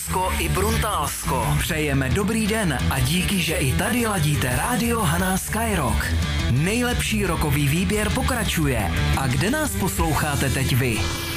I Bruntálsko. Přejeme dobrý den a díky, že i tady ladíte rádio Haná Skyrock. Nejlepší rockový výběr pokračuje. A kde nás posloucháte teď vy?